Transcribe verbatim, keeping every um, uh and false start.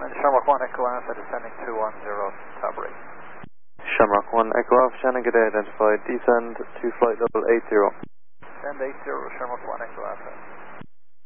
one, and Shamrock one Echo Alpha descending two one zero, top rate. Shamrock one Echo Alpha, Shannon, good day, identified, descend to flight level eight zero. Descend eight zero, Shamrock one Echo Alpha.